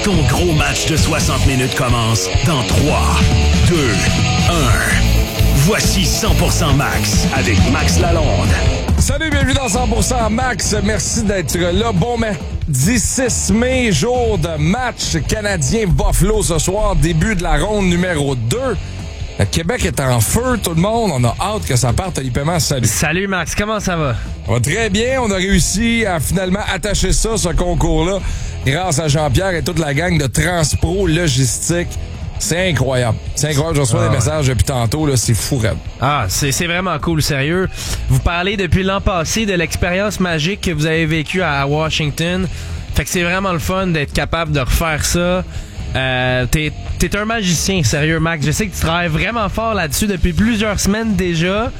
Ton gros match de 60 minutes commence dans 3, 2, 1. Voici 100% Max avec Max Lalonde. Salut, bienvenue dans 100% Max. Merci d'être là. Bon mercredi 6 mai, jour de match Canadien-Buffalo ce soir, début de la ronde numéro 2. Le Québec est en feu, tout le monde. On a hâte que ça parte. Ali Paiement, salut. Salut Max, comment ça va? Ça va très bien. On a réussi à finalement attacher ça, ce concours-là, grâce à Jean-Pierre et toute la gang de Transpro Logistique. C'est incroyable. C'est incroyable. Je reçois des messages depuis tantôt. Là, c'est fou, raide. Ah, c'est vraiment cool, sérieux. Vous parlez depuis l'an passé de l'expérience magique que vous avez vécue à Washington. Fait que c'est vraiment le fun d'être capable de refaire ça. T'es un magicien, sérieux, Max. Je sais que tu travailles vraiment fort là-dessus depuis plusieurs semaines déjà.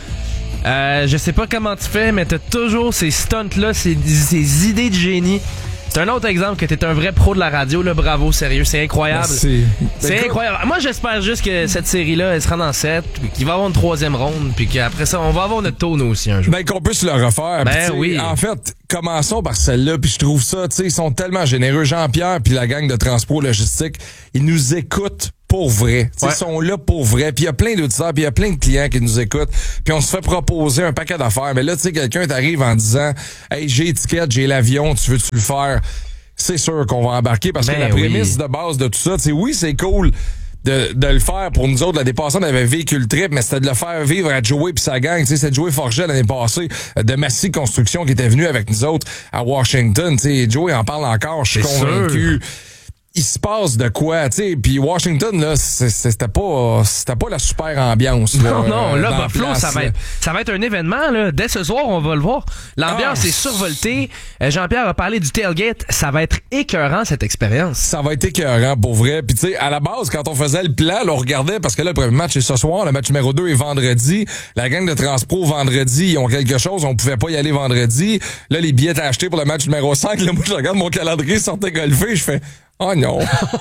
Je sais pas comment tu fais, mais t'as toujours ces stunts-là, ces idées de génie. C'est un autre exemple que t'es un vrai pro de la radio, là. Bravo, sérieux, c'est incroyable. Merci. C'est incroyable. Moi, j'espère juste que cette série-là, elle se rend en 7, puis qu'il va y avoir une 3e ronde, puis qu'après ça, on va avoir notre tour, nous aussi, un jour. Ben, qu'on puisse le refaire. Ben oui. En fait, commençons par celle-là, puis je trouve ça, tu sais, ils sont tellement généreux. Jean-Pierre puis la gang de Transport Logistique, ils nous écoutent pour vrai. Ils sont là pour vrai. Puis il y a plein d'auditeurs, puis il y a plein de clients qui nous écoutent. Puis on se fait proposer un paquet d'affaires. Mais là, tu sais, quelqu'un t'arrive en disant « Hey, j'ai étiquette, j'ai l'avion, tu veux-tu le faire? » C'est sûr qu'on va embarquer parce que la prémisse de base de tout ça, tu sais, oui, c'est cool de le faire pour nous autres. L'année passée, on avait vécu le trip, mais c'était de le faire vivre à Joey puis sa gang. Tu sais, c'est Joey Forget l'année passée de Massy Construction qui était venu avec nous autres à Washington. Tu sais, Joey en parle encore, je suis convaincu. Il se passe de quoi, tu sais, puis Washington là, c'était pas la super ambiance là. Non, là Buffalo, ça va être un événement là, dès ce soir, on va le voir. L'ambiance est survoltée. Jean-Pierre a parlé du tailgate, ça va être écœurant cette expérience. Ça va être écœurant pour vrai. Puis tu sais, à la base quand on faisait le plan, là, on regardait parce que là le premier match est ce soir, le match numéro 2 est vendredi. La gang de Transpro vendredi, ils ont quelque chose, on pouvait pas y aller vendredi. Là les billets étaient achetés pour le match numéro 5. Là moi je regarde mon calendrier sortait golfer, je fais oh non!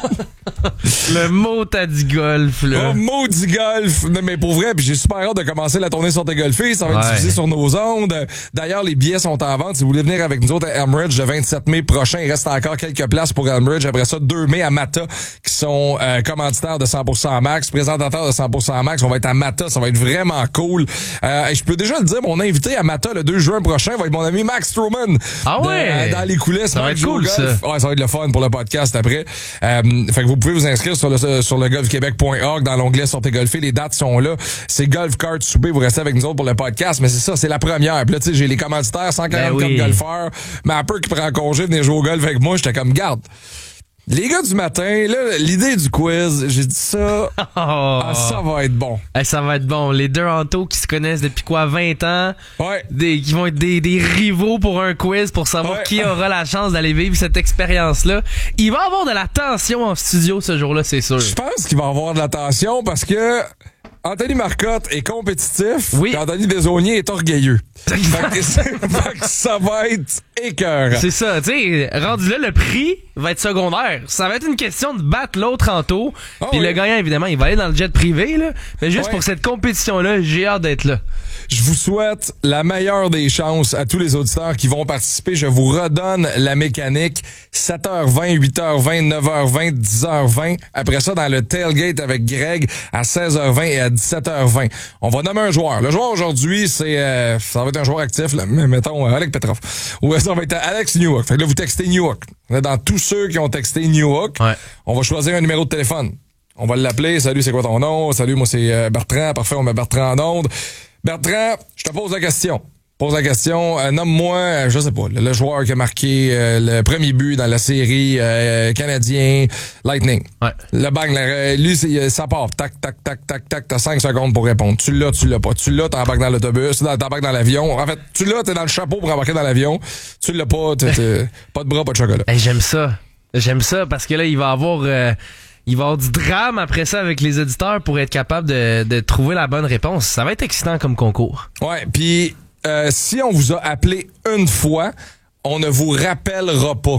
Le mot t'as dit golf, là. Le mot dit golf! Mais pour vrai, puis j'ai super hâte de commencer la tournée sur tes golfés. Ça va être diffusé sur nos ondes. D'ailleurs, les billets sont en vente. Si vous voulez venir avec nous autres à Elmridge le 27 mai prochain, il reste encore quelques places pour Elmridge. Après ça, 2 mai à Mata, qui sont commanditaires de 100% Max, présentateurs de 100% Max. On va être à Mata. Ça va être vraiment cool. Et je peux déjà le dire, mon invité à Mata le 2 juin prochain va être mon ami Max Truman. Ah ouais? Dans les coulisses. Ça va être cool, ça. Ouais, ça va être le fun pour le podcast après. Fait que vous pouvez vous inscrire sur le golfquebec.org dans l'onglet Sortez golfer. Les dates sont là. C'est Golf Cart Souper. Vous restez avec nous autres pour le podcast. Mais c'est ça, c'est la première. Puis là, tu sais, j'ai les commanditaires, 144 golfeurs. Mais un peu qui prend congé, venir jouer au golf avec moi. J'étais comme, garde. Les gars du matin, là, l'idée du quiz, j'ai dit ça. Ça va être bon. Ça va être bon. Les deux Anto qui se connaissent depuis 20 ans. Ouais. Qui vont être des rivaux pour un quiz pour savoir qui aura la chance d'aller vivre cette expérience-là. Il va y avoir de la tension en studio ce jour-là, c'est sûr. Je pense qu'il va y avoir de la tension parce que Anthony Marcotte est compétitif. Oui. Anthony Desaulniers est orgueilleux. Fait que ça va être écœurant. C'est ça, tu sais, rendu là, le prix va être secondaire. Ça va être une question de battre l'autre en taux. Puis le gagnant, évidemment, il va aller dans le jet privé, là. Mais juste pour cette compétition-là, j'ai hâte d'être là. Je vous souhaite la meilleure des chances à tous les auditeurs qui vont participer. Je vous redonne la mécanique. 7h20, 8h20, 9h20, 10h20. Après ça, dans le tailgate avec Greg à 16h20 et à 17h20. On va nommer un joueur. Le joueur aujourd'hui, ça va être un joueur actif, là, mettons Alec Petrov. Ou ça va être Alex Newhook. Fait que là, vous textez Newhook. Dans tous ceux qui ont texté Newhook, on va choisir un numéro de téléphone. On va l'appeler. Salut, c'est quoi ton nom? Salut, moi c'est Bertrand. Parfait, on met Bertrand en onde. Bertrand, je te pose la question. Nomme-moi, je sais pas, le joueur qui a marqué le premier but dans la série canadien Lightning. Ouais. Le bang, lui, ça part. Tac, tac, tac, tac, tac. T'as 5 secondes pour répondre. Tu l'as pas. Tu l'as, t'embarques dans l'autobus. T'embarques dans l'avion. En fait, tu l'as, t'es dans le chapeau pour embarquer dans l'avion. Tu l'as pas, pas de bras, pas de chocolat. Hey, j'aime ça parce que là, il va y avoir du drame après ça avec les auditeurs pour être capable de trouver la bonne réponse. Ça va être excitant comme concours. Ouais, puis si on vous a appelé une fois, on ne vous rappellera pas.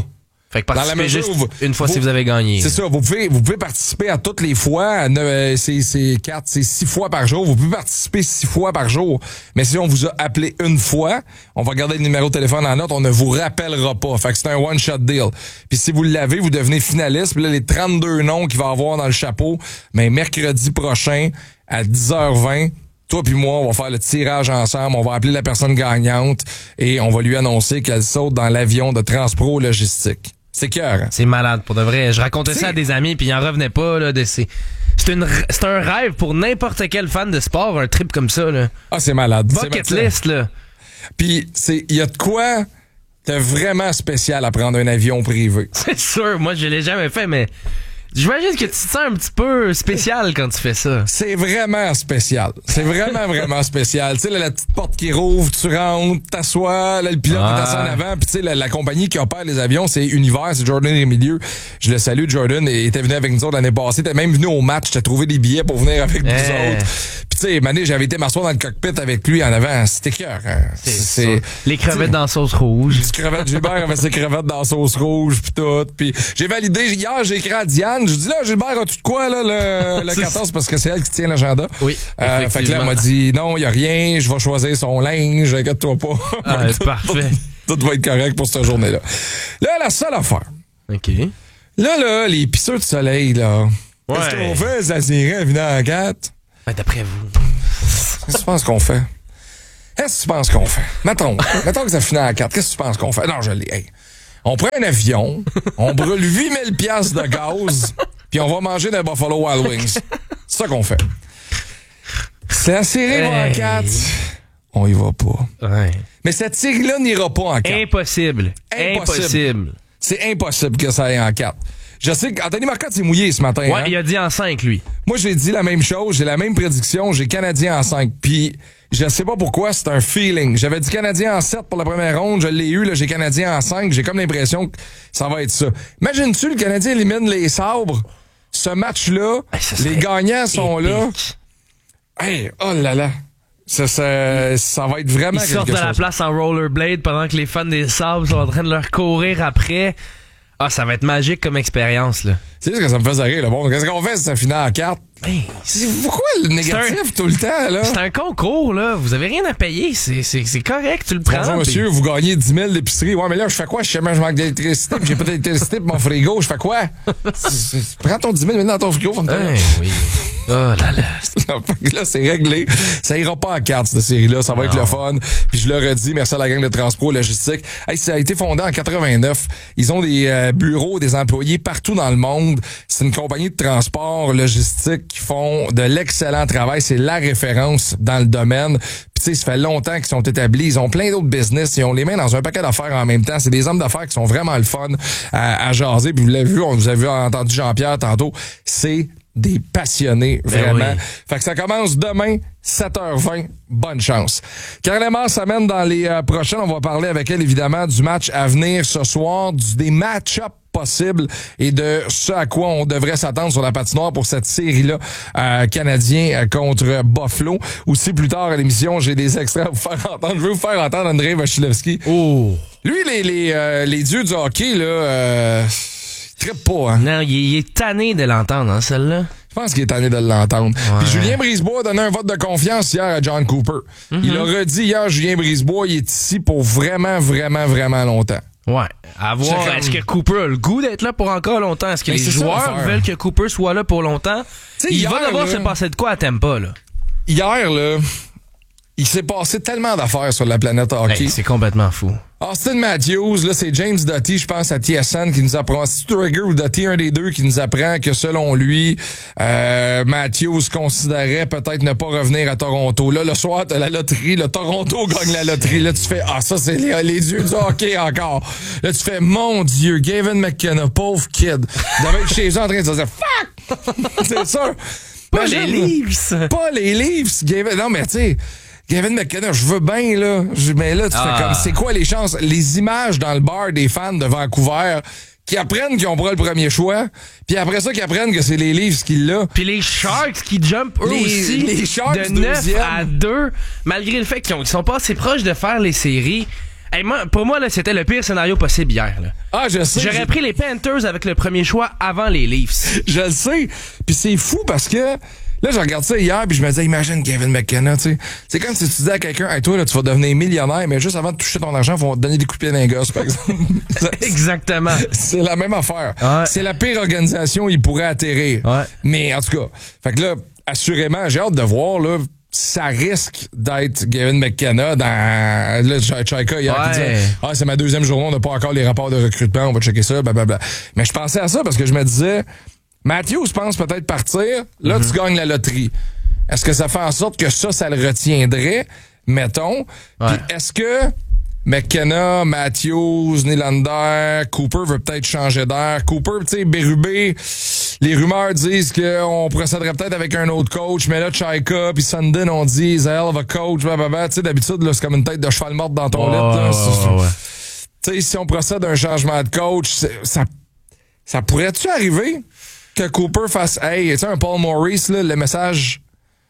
Fait que Dans la participez mesure juste où une fois si vous avez gagné. C'est ça, vous pouvez participer à toutes les fois, c'est 6 fois par jour, vous pouvez participer 6 fois par jour. Mais si on vous a appelé une fois, on va garder le numéro de téléphone en note, on ne vous rappellera pas. Fait que c'est un one-shot deal. Puis si vous l'avez, vous devenez finaliste, puis là les 32 noms qu'il va avoir dans le chapeau, mais mercredi prochain à 10h20, toi puis moi, on va faire le tirage ensemble, on va appeler la personne gagnante et on va lui annoncer qu'elle saute dans l'avion de Transpro Logistique. C'est cœur. C'est malade, pour de vrai. Je racontais ça à des amis, puis ils en revenaient pas. Là, c'est un rêve pour n'importe quel fan de sport, un trip comme ça. Là. Ah, c'est malade. Bucket list, là. Puis, il y a de quoi de vraiment spécial à prendre un avion privé. C'est sûr, moi, je l'ai jamais fait, mais j'imagine que tu te sens un petit peu spécial quand tu fais ça. C'est vraiment spécial. C'est vraiment, vraiment spécial. Tu sais, la petite porte qui rouvre, tu rentres, t'assois, là, le pilote est assis en avant. Puis tu sais, la compagnie qui opère les avions, c'est Univers, c'est Jordan Rémilieu. Je le salue, Jordan, et était venu avec nous autres l'année passée. T'es même venu au match, t'as trouvé des billets pour venir avec nous autres. Puis tu sais, Mané, j'avais été m'asseoir dans le cockpit avec lui en avant. C'était cœur. Hein. C'est les crevettes dans la sauce rouge. Gilbert avait ses crevettes dans la sauce rouge puis tout. Puis j'ai validé. Hier, j'ai écrit à Diane. Je dis là, Gilbert, as-tu de quoi là le 14 parce que c'est elle qui tient l'agenda. Oui. Fait que là, elle m'a dit non, il y a rien. Je vais choisir son linge. Inquiète-toi pas. Ah, c'est parfait. Tout va être correct pour cette journée-là. Là, la seule affaire. OK. Là, les pisseux de soleil, là. Ouais. Qu'est-ce qu'on fait, ça s'irait venant en 4? Ben, d'après vous. Qu'est-ce que tu penses qu'on fait? Qu'est-ce que tu penses qu'on fait? Mettons que ça finit en 4. Qu'est-ce que tu penses qu'on fait? Non, je l'ai. Hey. On prend un avion, on brûle 8000 piastres de gaz, puis on va manger des Buffalo Wild Wings. C'est ça qu'on fait. C'est la série va en 4. On y va pas. Ouais. Mais cette série-là n'ira pas en 4. Impossible. C'est impossible que ça aille en 4. Je sais qu'Anthony Marcotte s'est mouillé ce matin. Ouais, hein? il a dit en 5, lui. Moi, j'ai dit la même chose. J'ai la même prédiction. J'ai Canadien en 5. Puis, je sais pas pourquoi, c'est un feeling. J'avais dit Canadien en 7 pour la première ronde. Je l'ai eu. Là, j'ai Canadien en 5. J'ai comme l'impression que ça va être ça. Imagine-tu, le Canadien élimine les Sabres. Ce match-là, les gagnants sont là. Hey, oh là là. Ça va être vraiment quelque chose. Ils sortent de la place en rollerblade pendant que les fans des Sabres sont en train de leur courir après. Ah, ça va être magique comme expérience, là. C'est juste que ça me faisait rire, là. Bon, qu'est-ce qu'on fait si ça finit en 4? Hey, pourquoi le négatif tout le temps, là? C'est un concours, là. Vous avez rien à payer. C'est correct, tu le prends. Bonjour, monsieur, vous gagnez 10 000 d'épicerie. Ouais, mais là, je fais quoi? Je manque d'électricité, puis j'ai pas d'électricité pour mon frigo. Je fais quoi? Prends ton 10 000, mets dans ton frigo. Oui. Oh là là. Là, c'est réglé. Ça ira pas en 4, cette série-là. Ça va être le fun. Puis je le redis, merci à la gang de Transpro Logistique. Hey, ça a été fondé en 89. Ils ont des bureaux, des employés partout dans le monde. C'est une compagnie de transport logistique qui font de l'excellent travail. C'est la référence dans le domaine. Puis tu sais, ça fait longtemps qu'ils sont établis. Ils ont plein d'autres business. Ils ont les mains dans un paquet d'affaires en même temps. C'est des hommes d'affaires qui sont vraiment le fun à jaser. Puis vous l'avez vu, on vous a vu entendu Jean-Pierre tantôt. C'est des passionnés, vraiment. Oui. Fait que ça commence demain, 7h20. Bonne chance. Carrément, s'amène dans les prochaines. On va parler avec elle, évidemment, du match à venir ce soir, des match-ups possibles et de ce à quoi on devrait s'attendre sur la patinoire pour cette série-là canadien contre Buffalo. Aussi, plus tard à l'émission, j'ai des extraits à vous faire entendre. Je veux vous faire entendre Andrei Vasilevskiy. Oh! Lui, les dieux du hockey, là... trippe pas, hein? Non, il est tanné de l'entendre, hein, celle-là. Je pense qu'il est tanné de l'entendre. Ouais. Puis Julien Brisebois a donné un vote de confiance hier à John Cooper. Il a redit hier, Julien Brisebois, il est ici pour vraiment, vraiment, vraiment longtemps. Ouais. À voir, est-ce que Cooper a le goût d'être là pour encore longtemps? Est-ce que les joueurs veulent que Cooper soit là pour longtemps? Il va devoir se passer de quoi à Tampa, là? Hier, là, il s'est passé tellement d'affaires sur la planète hockey. C'est complètement fou. Austin Matthews, là, c'est James Doty, je pense, à TSN qui nous apprend. C'est Trigger ou Doty, un des deux, qui nous apprend que selon lui, Matthews considérait peut-être ne pas revenir à Toronto. Là, le soir, t'as la loterie, le Toronto gagne la loterie. Là, tu fais, ça, c'est les dieux du hockey encore. Là, tu fais, mon Dieu, Gavin McKenna, pauvre kid. Il devait être chez eux en train de se dire, fuck! C'est sûr. Pas les Leafs. Pas les Leafs, Gavin. Non, mais tu sais, Gavin McKenna, je veux bien, là. Mais là, tu fais comme, c'est quoi les chances? Les images dans le bar des fans de Vancouver qui apprennent qu'ils ont pas le premier choix, puis après ça, qu'ils apprennent que c'est les Leafs qui l'ont. Puis les Sharks qui jumpent eux aussi les Sharks de 9 à 2, malgré le fait qu'ils sont pas assez proches de faire les séries. Hey, pour moi, là, c'était le pire scénario possible hier. Là. Ah, je sais. J'aurais pris les Panthers avec le premier choix avant les Leafs. Je le sais. Puis c'est fou parce que là, je regarde ça hier puis je me disais, imagine Kevin McKenna, tu sais. C'est comme si tu disais à quelqu'un, hey, toi, là, tu vas devenir millionnaire, mais juste avant de toucher ton argent, ils vont te donner des coups de pied dans les gosses, par exemple. Exactement. C'est la même affaire. Ouais. C'est la pire organisation, ils pourraient atterrir. Ouais. Mais en tout cas, fait que là, assurément, j'ai hâte de voir, là, ça risque d'être Gavin McKenna dans... Là, Chaika, hier, qui disait, c'est ma deuxième journée, on n'a pas encore les rapports de recrutement, on va checker ça, blablabla. Mais je pensais à ça parce que je me disais, Matthews pense peut-être partir, là, tu gagnes la loterie. Est-ce que ça fait en sorte que ça le retiendrait, mettons? Puis est-ce que McKenna, Matthews, Nylander, Cooper veut peut-être changer d'air? Cooper, tu sais, Berube, les rumeurs disent qu'on procéderait peut-être avec un autre coach, mais là, Chaika puis Sundin, on dit, Zell va coach, blablabla. Tu sais, d'habitude, là, c'est comme une tête de cheval morte dans ton lit. Là. Tu sais, si on procède à un changement de coach, ça pourrait-tu arriver que Cooper fasse, hey, tu sais, un Paul Maurice, là, le message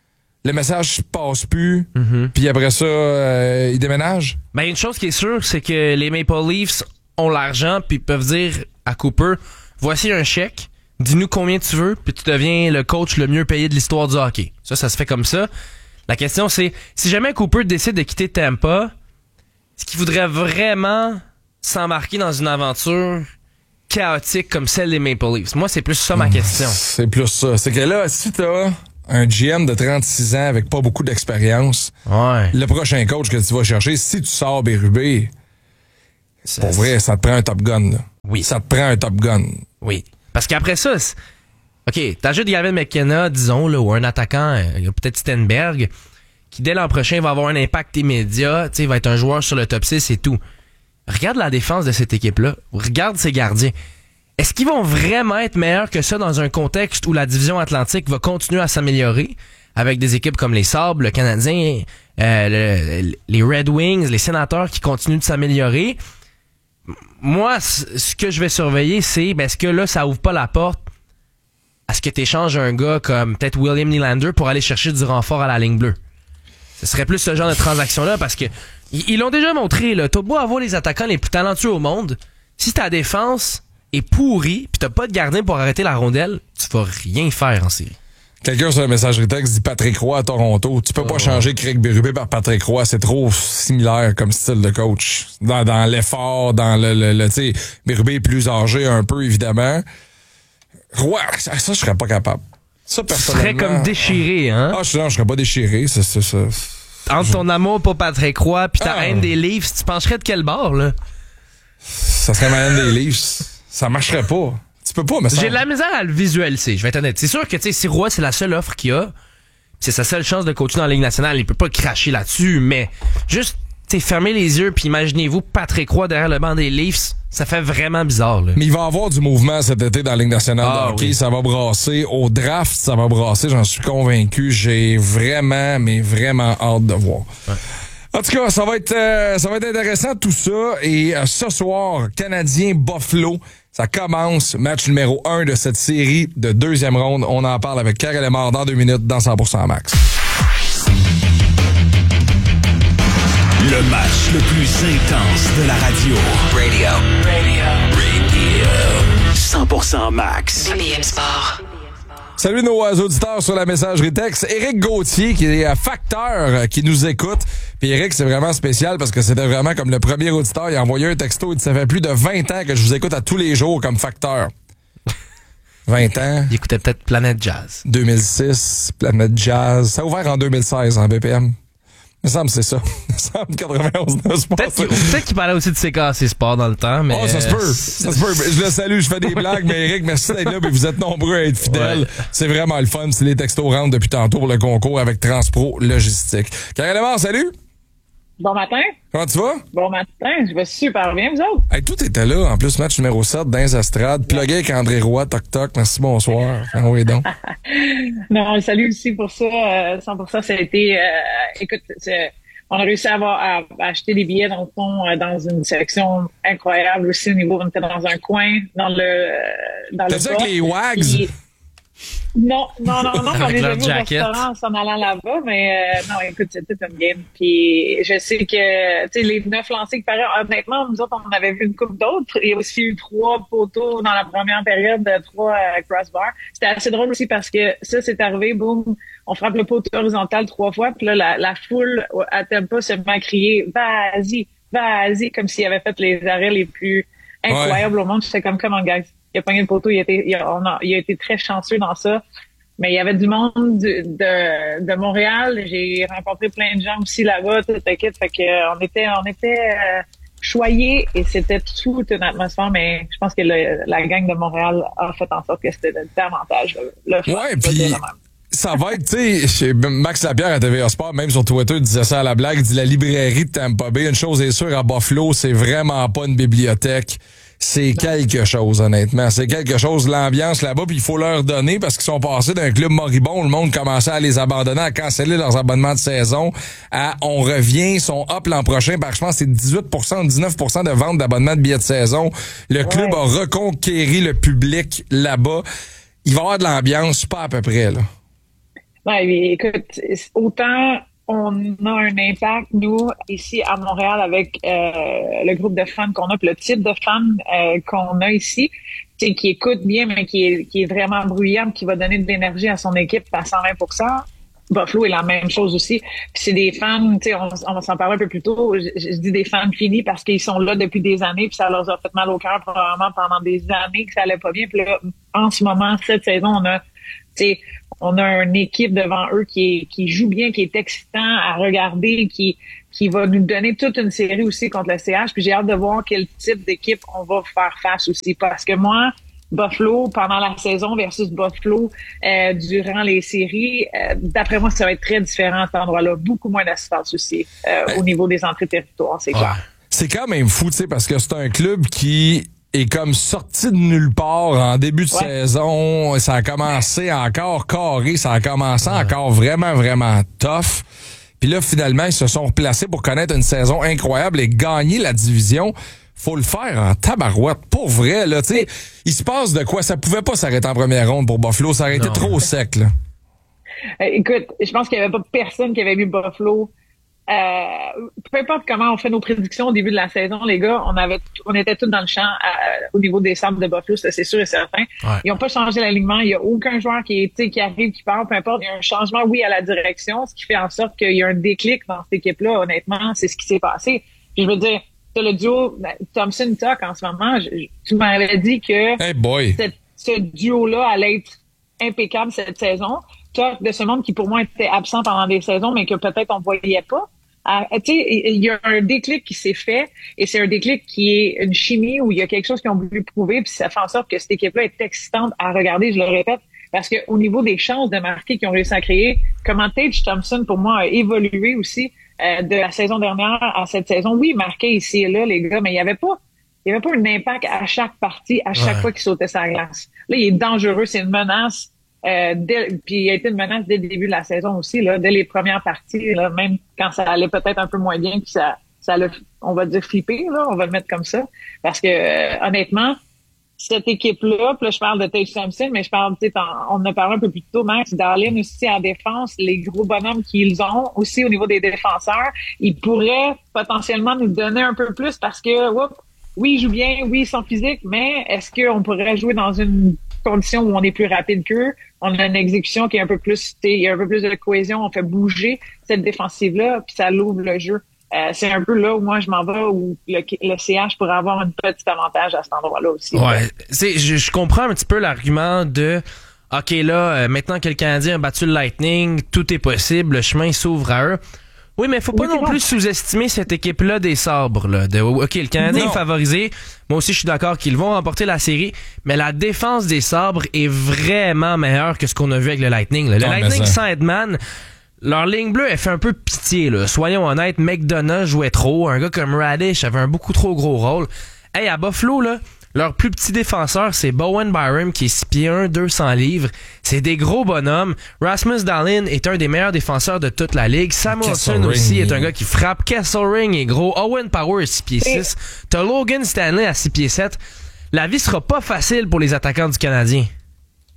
passe plus, puis après ça, il déménage? Ben, une chose qui est sûre, c'est que les Maple Leafs ont l'argent, puis peuvent dire à Cooper, voici un chèque, dis-nous combien tu veux, puis tu deviens le coach le mieux payé de l'histoire du hockey. Ça se fait comme ça. La question, c'est, si jamais Cooper décide de quitter Tampa, est-ce qu'il voudrait vraiment s'embarquer dans une aventure chaotique comme celle des Maple Leafs? Moi, c'est plus ça ma question. C'est plus ça. C'est que là, si t'as un GM de 36 ans avec pas beaucoup d'expérience, le prochain coach que tu vas chercher, si tu sors Berube, pour vrai, ça te prend un Top Gun. Là. Oui. Ça te prend un Top Gun. Oui. Parce qu'après ça, OK, t'ajoutes Gavin McKenna, disons, là, ou un attaquant, peut-être Stenberg, qui dès l'an prochain va avoir un impact immédiat, tu sais, va être un joueur sur le top 6 et tout. Regarde la défense de cette équipe-là. Regarde ses gardiens. Est-ce qu'ils vont vraiment être meilleurs que ça dans un contexte où la division Atlantique va continuer à s'améliorer avec des équipes comme les Sabres, le Canadien, les Red Wings, les Sénateurs qui continuent de s'améliorer? Moi, ce que je vais surveiller, c'est est-ce que là, ça ouvre pas la porte à ce que tu échanges un gars comme peut-être William Nylander pour aller chercher du renfort à la ligne bleue? Ce serait plus ce genre de transaction-là parce que ils l'ont déjà montré, là. T'as beau avoir les attaquants les plus talentueux au monde, si ta défense est pourrie pis t'as pas de gardien pour arrêter la rondelle, tu vas rien faire en série. Quelqu'un sur la messagerie texte dit Patrick Roy à Toronto. Tu peux pas changer Craig Berube par Patrick Roy. C'est trop similaire comme style de coach. Dans l'effort, dans le tu sais, Berube est plus âgé un peu, évidemment. Roy, ça je serais pas capable. Ça, personnellement. Tu serais comme déchiré, hein? Ah, je serais pas déchiré. C'est ça. Entre ton amour pour Patrick Roy pis ta haine des Leafs, tu pencherais de quel bord, là? Ça serait ma haine des Leafs. Ça marcherait pas. Tu peux pas, mais ça... J'ai de la misère à le visualiser, je vais être honnête. C'est sûr que, tu sais, si Roy, c'est la seule offre qu'il a, c'est sa seule chance de coacher dans la Ligue nationale, il peut pas cracher là-dessus, mais juste, tu sais, fermez les yeux puis imaginez-vous Patrick Roy derrière le banc des Leafs, ça fait vraiment bizarre, là. Mais il va y avoir du mouvement cet été dans la Ligue nationale de hockey. Oui. Ça va brasser. Au draft, ça va brasser, j'en suis convaincu. J'ai vraiment, mais vraiment hâte de voir. Ouais. En tout cas, ça va être intéressant tout ça. Et ce soir, Canadien-Buffalo, ça commence. Match numéro 1 de cette série de deuxième ronde. On en parle avec Karel Lemar dans 2 minutes dans 100% Max. Le match le plus intense de la radio. Radio. 100% Max. BPM Sport. Salut nos auditeurs sur la messagerie texte. Éric Gauthier, qui est facteur, qui nous écoute. Puis Éric, c'est vraiment spécial parce que c'était vraiment comme le premier auditeur. Il a envoyé un texto. Il dit, ça fait plus de 20 ans que je vous écoute à tous les jours comme facteur. 20 ans. Il écoutait peut-être Planète Jazz. 2006, Planète Jazz. Ça a ouvert en 2016 en BPM. Il me semble que c'est ça. Il me semble 91 Peut-être qu'il parlait aussi de CKC Sport dans le temps, mais... Oh, ça se peut. Ça se peut. Je le salue, je fais des blagues, mais Eric, merci d'être là, mais vous êtes nombreux à être fidèles. Ouais. C'est vraiment le fun. Si les textos rentrent depuis tantôt pour le concours avec Transpro Logistique. Karel Lemar, salut! Bon matin. Comment tu vas? Bon matin, je vais super bien, vous autres. Hey, tout était là. En plus, match numéro 7 dans les estrades. Plugué avec André Roy, toc-toc. Merci, bonsoir. Oui, donc. Non, salut aussi pour ça. 100%, ça a été... écoute, on a réussi à acheter des billets, dans le fond, dans une sélection incroyable aussi au niveau. On était dans un coin, dans le T'as dit avec les Wags? Non, on Avec les leur a vus au jacket. restaurant en s'en allant là-bas, mais non, écoute, c'était une game. Puis je sais que, tu sais, les 9 lancés qui paraissent, honnêtement, nous autres, on avait vu une couple d'autres. Il y a aussi eu 3 poteaux dans la première période, 3 crossbars. C'était assez drôle aussi parce que ça, c'est arrivé, boum, on frappe le poteau horizontal 3 fois, puis là, la foule à Tampa se met à crier « Vas-y », comme s'il avait fait les arrêts les plus incroyables au monde. J'étais comme, comment, guys? Il a pogné le poteau, il a été très chanceux dans ça. Mais il y avait du monde de Montréal. J'ai rencontré plein de gens aussi là-bas, toute la kit. Fait que on était choyés et c'était toute une atmosphère. Mais je pense que la gang de Montréal a fait en sorte que c'était davantage le fun. Ouais, puis ça va être, tu sais, Max Lapierre à TVA Sport, même sur Twitter, disait ça à la blague, il dit la librairie de Tampa Bay. Une chose est sûre, à Buffalo, c'est vraiment pas une bibliothèque. C'est quelque chose, honnêtement. C'est quelque chose, l'ambiance là-bas, puis il faut leur donner parce qu'ils sont passés d'un club moribond, le monde commençait à les abandonner, à canceller leurs abonnements de saison, à on revient, ils sont up l'an prochain, par je pense c'est 18%, 19% de vente d'abonnements de billets de saison. Le club a reconquéri le public là-bas. Il va y avoir de l'ambiance, pas à peu près, là. Ouais, écoute, autant on a un impact, nous, ici à Montréal, avec le groupe de fans qu'on a, puis le type de fans qu'on a ici, qui écoute bien, mais qui est vraiment bruyant, qui va donner de l'énergie à son équipe à 120%. Buffalo est la même chose aussi. Puis c'est des fans, tu sais, on va s'en parler un peu plus tôt, je dis des fans finis parce qu'ils sont là depuis des années, puis ça leur a fait mal au cœur probablement pendant des années que ça allait pas bien. Puis là, en ce moment, cette saison, on a une équipe devant eux qui joue bien, qui est excitant à regarder, qui va nous donner toute une série aussi contre le CH. Puis j'ai hâte de voir quel type d'équipe on va faire face aussi. Parce que moi, Buffalo, pendant la saison versus Buffalo durant les séries, d'après moi, ça va être très différent à cet endroit-là. Beaucoup moins d'assistance aussi au niveau des entrées territoires, c'est clair. C'est quand même fou, tu sais, parce que c'est un club qui est comme sorti de nulle part en début de saison. Ça a commencé encore carré, ça a commencé encore vraiment, vraiment tough. Puis là, finalement, ils se sont replacés pour connaître une saison incroyable et gagner la division. Faut le faire en tabarouette. Pour vrai, là, tu sais, il se passe de quoi? Ça pouvait pas s'arrêter en première ronde pour Buffalo. Ça aurait été trop sec, là. Écoute, je pense qu'il y avait pas personne qui avait vu Buffalo. Peu importe comment on fait nos prédictions au début de la saison, les gars, on était tous dans le champ au niveau des Sabres de Buffalo, c'est sûr et certain. Ouais. Ils n'ont pas changé l'alignement. Il n'y a aucun joueur qui arrive, qui part, peu importe. Il y a un changement, oui, à la direction, ce qui fait en sorte qu'il y a un déclic dans cette équipe-là. Honnêtement, c'est ce qui s'est passé. Puis je veux dire, t'as le duo Thompson-Tuck en ce moment. Tu m'avais dit que ce duo-là allait être impeccable cette saison. Tuck de ce monde qui pour moi était absent pendant des saisons, mais que peut-être on voyait pas. Tu sais, il y a un déclic qui s'est fait et c'est un déclic qui est une chimie où il y a quelque chose qu'ils ont voulu prouver puis ça fait en sorte que cette équipe-là est excitante à regarder, je le répète, parce que au niveau des chances de marquer qu'ils ont réussi à créer, comment Tage Thompson pour moi a évolué aussi de la saison dernière à cette saison. Oui, marqué ici et là les gars, mais il y avait pas un impact à chaque partie, à chaque fois qu'il sautait sa glace. Là, il est dangereux, c'est une menace. Puis il a été une menace dès le début de la saison aussi, là, dès les premières parties, là, même quand ça allait peut-être un peu moins bien, puis ça l'a, on va dire flippé, là, on va le mettre comme ça, parce que honnêtement, cette équipe-là, puis là je parle de Tage Thompson, mais je parle, on en a parlé un peu plus tôt, Max, Darlin aussi en défense, les gros bonhommes qu'ils ont aussi au niveau des défenseurs, ils pourraient potentiellement nous donner un peu plus parce que, oui, ils jouent bien, oui, ils sont physiques, mais est-ce qu'on pourrait jouer dans une condition où on est plus rapide qu'eux, on a une exécution qui est un peu plus, il y a un peu plus de cohésion, on fait bouger cette défensive-là, puis ça l'ouvre le jeu. C'est un peu là où moi je m'en vais, où le CH pourrait avoir un petit avantage à cet endroit-là aussi. Ouais, je comprends un petit peu l'argument de OK, là, maintenant que le Canadien a battu le Lightning, tout est possible, le chemin s'ouvre à eux. Oui, mais faut pas non plus sous-estimer cette équipe-là des Sabres. Là, OK, le Canadien est favorisé. Moi aussi, je suis d'accord qu'ils vont remporter la série. Mais la défense des Sabres est vraiment meilleure que ce qu'on a vu avec le Lightning. Là. Le Lightning sans Edman, leur ligne bleue, elle fait un peu pitié. Là. Soyons honnêtes, McDonough jouait trop. Un gars comme Radish avait un beaucoup trop gros rôle. Hey, à Buffalo, là, leur plus petit défenseur, c'est Bowen Byram, qui est 6 pieds 1, 200 livres. C'est des gros bonhommes. Rasmus Dahlin est un des meilleurs défenseurs de toute la ligue. Sam Wilson aussi est un gars qui frappe. Kesselring est gros. Owen Power est 6 pieds 6. T'as Logan Stanley à 6 pieds 7. La vie sera pas facile pour les attaquants du Canadien.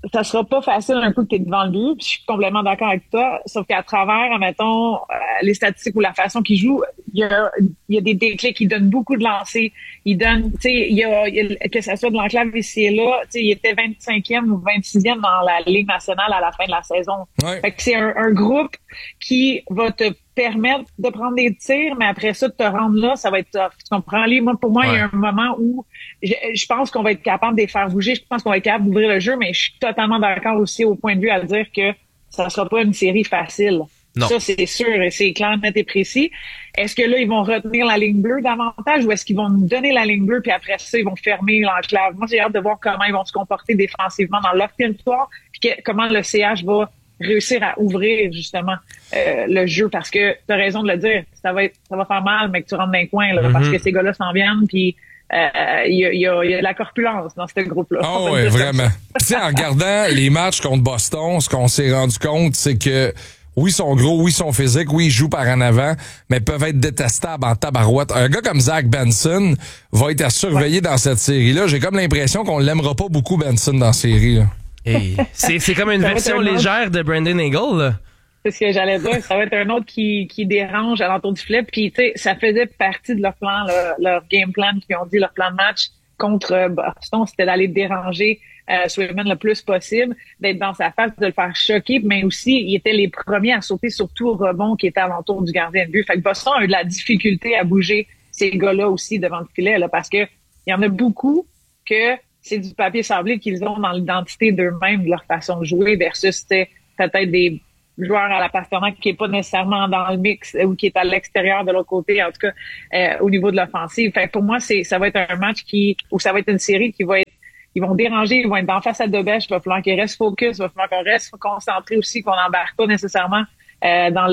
ça sera pas facile un coup que tu es devant le but, puis je suis complètement d'accord avec toi, sauf qu'à travers, mettons, les statistiques ou la façon qu'ils jouent, il y a des déclics, ils donnent beaucoup de lancers, ils donnent, tu sais, il y a que ça soit de l'enclave ici et là, tu sais, il était 25e ou 26e dans la Ligue nationale à la fin de la saison. Ouais. Fait que c'est un groupe qui va te permettre de prendre des tirs, mais après ça, de te rendre là, ça va être tough. Tu comprends? Moi, pour moi, il y a un moment où je pense qu'on va être capable de les faire bouger. Je pense qu'on va être capable d'ouvrir le jeu, mais je suis totalement d'accord aussi au point de vue à dire que ça sera pas une série facile. Non. Ça, c'est sûr, c'est clair, net et précis. Est-ce que là, ils vont retenir la ligne bleue davantage ou est-ce qu'ils vont nous donner la ligne bleue puis après ça, ils vont fermer l'enclave? Moi, j'ai hâte de voir comment ils vont se comporter défensivement dans leur territoire puis comment le CH va réussir à ouvrir justement le jeu parce que tu as raison de le dire, ça va faire mal mais que tu rentres dans les coins là, parce que ces gars-là s'en viennent puis il y a de la corpulence dans ce groupe-là. Oh oui, vraiment. Tu sais, en regardant les matchs contre Boston, ce qu'on s'est rendu compte, c'est que oui, ils sont gros, oui, ils sont physiques, oui, ils jouent par en avant, mais peuvent être détestables en tabarouette. Un gars comme Zach Benson va être à surveiller dans cette série-là. J'ai comme l'impression qu'on l'aimera pas beaucoup, Benson, dans la série, là. Hey, c'est comme une version légère de Brandon Eagle, là. C'est ce que j'allais dire. Ça va être un autre qui dérange à l'entour du filet. Puis, tu sais, ça faisait partie de leur plan, leur game plan, qu'ils ont dit, leur plan de match contre Boston, c'était d'aller déranger Swayman le plus possible, d'être dans sa face, de le faire choquer, mais aussi, ils étaient les premiers à sauter sur tout rebond qui était à l'entour du gardien de but. Fait que Boston a eu de la difficulté à bouger ces gars-là aussi devant le filet, là, parce que il y en a beaucoup que c'est du papier sablé qu'ils ont dans l'identité d'eux-mêmes, de leur façon de jouer, versus peut-être des joueurs à la Pasternak qui est pas nécessairement dans le mix ou qui est à l'extérieur de l'autre côté, en tout cas au niveau de l'offensive. Fait que pour moi, ça va être un match ou ça va être une série qui va être, ils vont déranger, ils vont être d'en face à Dobèche, il va falloir qu'ils restent focus, il va falloir qu'on reste concentré aussi, qu'on n'embarque pas nécessairement dans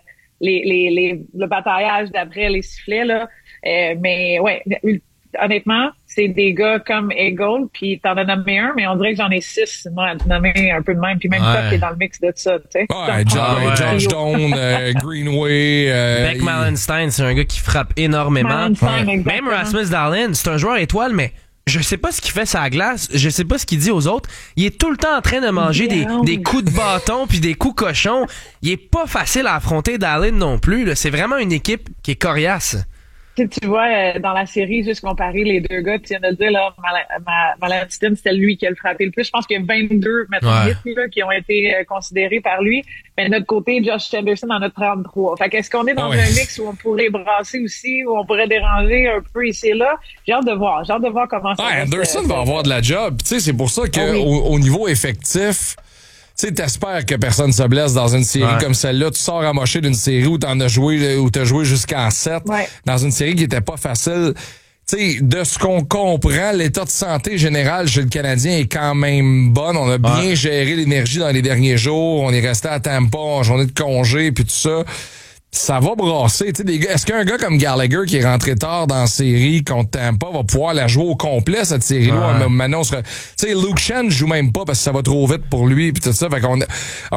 le bataillage d'après les sifflets là. Mais ouais, honnêtement, c'est des gars comme Eagle, puis t'en as nommé un, mais on dirait que j'en ai 6, moi, à te nommer un peu de même, puis même toi qui est dans le mix de ça, tu sais. Ouais, John Stone, Greenway. Beck Mallenstein, c'est un gars qui frappe énormément. Mallenstein, Même Rasmus Dahlin, c'est un joueur étoile, mais je sais pas ce qu'il fait sur la glace, je sais pas ce qu'il dit aux autres. Il est tout le temps en train de manger des coups de bâton puis des coups cochons. Il est pas facile à affronter Dahlin non plus, là. C'est vraiment une équipe qui est coriace. Tu vois, dans la série, juste comparer les deux gars, tu viens de le dire, là, Mallenstein, c'était lui qui a le frappé le plus. Je pense qu'il y a 22 là, qui ont été considérés par lui. Mais de notre côté, Josh Anderson en a 33. Fait qu'est-ce qu'on est dans un mix où on pourrait brasser aussi, où on pourrait déranger un peu ici et là? J'ai hâte de voir comment ça va. Anderson va avoir de la job. Tu sais, c'est pour ça que au niveau effectif, tu sais, t'espères que personne se blesse dans une série comme celle-là. Tu sors amoché d'une série où t'as joué jusqu'en 7. Dans une série qui était pas facile. Tu sais, de ce qu'on comprend, l'état de santé général chez le Canadien est quand même bon. On a bien géré l'énergie dans les derniers jours. On est resté à Tampa en journée de congé puis tout ça. Ça va brasser. Est-ce qu'un gars comme Gallagher qui est rentré tard dans la série contre Tampa va pouvoir la jouer au complet, cette série-là? Maintenant, Luke Shen joue même pas parce que ça va trop vite pour lui puis tout ça. Fait qu'on